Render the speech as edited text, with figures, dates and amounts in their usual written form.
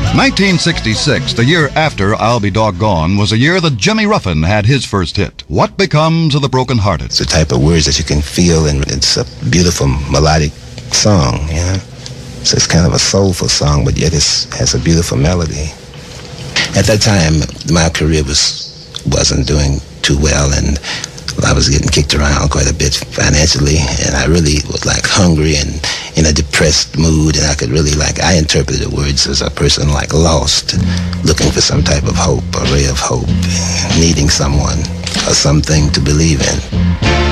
1966, the year after I'll Be Doggone, was a year that Jimmy Ruffin had his first hit, What Becomes of the Broken-Hearted. It's the type of words that you can feel, and it's a beautiful melodic song, you know. So it's kind of a soulful song, but yet it has a beautiful melody. At that time, my career wasn't doing too well, and I was getting kicked around quite a bit financially, and I really was like hungry and in a depressed mood, and I interpreted the words as a person like lost, looking for some type of hope, a ray of hope, needing someone or something to believe in.